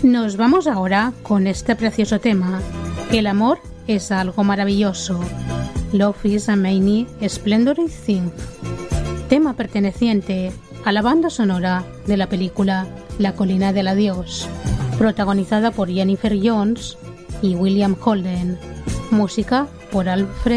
Nos vamos ahora con este precioso tema. El amor es algo maravilloso. Love is a many splendid thing. Tema perteneciente a la banda sonora de la película La colina del adiós, protagonizada por Jennifer Jones y William Holden. Música por Alfred